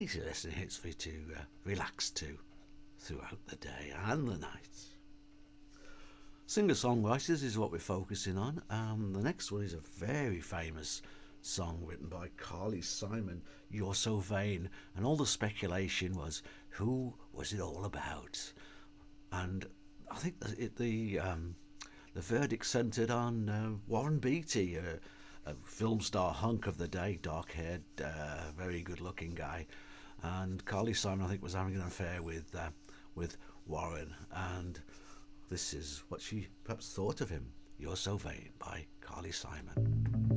Easy listening hits for you to relax to throughout the day and the night. Singer-songwriters is what we're focusing on. The next one is a very famous song written by Carly Simon, You're So Vain, and all the speculation was, who was it all about? And I think the verdict centred on Warren Beatty, a film star hunk of the day, dark-haired, very good-looking guy, and Carly Simon, I think, was having an affair with Warren, and this is what she perhaps thought of him. You're So Vain by Carly Simon.